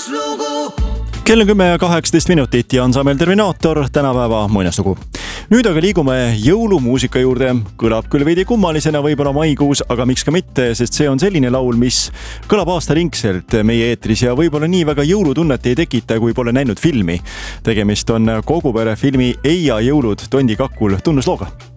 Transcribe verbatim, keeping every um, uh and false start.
kell on kümme ja kaheksateist minutit ja ansambel Terminaator tänapäeva muinaslugu. Nüüd aga liigume jõulumuusika juurde. Kõlab küll veidi kummalisena võib-olla maikuus, aga miks ka mitte, sest see on selline laul, mis kõlab aastaringselt meie eetris ja võib-olla nii väga jõulutunnet ei tekita, kui pole näinud filmi. Tegemist on Kogupere filmi Eia jõulud Tondi kakul tunnuslooga.